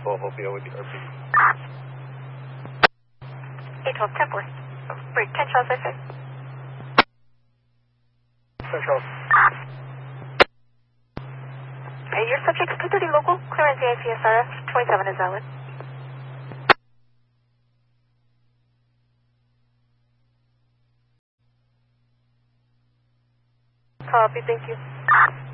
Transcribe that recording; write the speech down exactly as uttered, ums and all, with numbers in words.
twelve, O P O with the R P. eight twelve, ten four. Break, ten Charles, I say. ten Charles. Hey, your subject's two thirty local, clearance A I C S R F, twenty-seven is valid. Copy, thank you.